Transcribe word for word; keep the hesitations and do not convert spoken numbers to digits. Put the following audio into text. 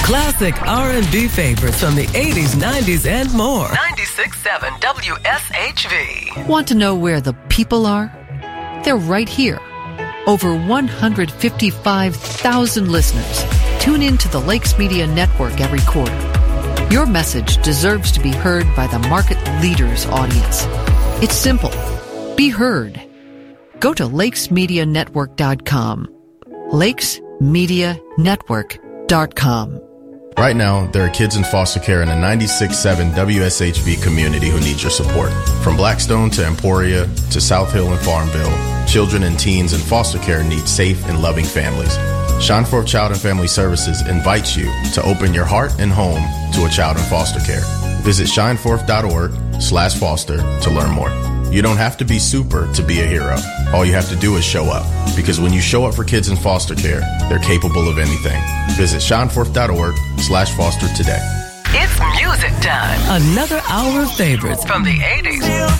Classic R and B favorites from the eighties, nineties, and more. ninety-six point seven W S H V. Want to know where the people are? They're right here. Over one hundred fifty-five thousand listeners tune in to the Lakes Media Network every quarter. Your message deserves to be heard by the market leader's audience. It's simple. Be heard. Go to lakes media network dot com. lakes media network dot com. Right now, there are kids in foster care in the ninety-six point seven W S H V community who need your support. From Blackstone to Emporia to South Hill and Farmville, children and teens in foster care need safe and loving families. Shine Forth Child and Family Services invites you to open your heart and home to a child in foster care. Visit shineforth.org slash foster to learn more. You don't have to be super to be a hero. All you have to do is show up. Because when you show up for kids in foster care, they're capable of anything. Visit shineforth.org slash foster today. It's music time. Another hour of favorites from the eighties.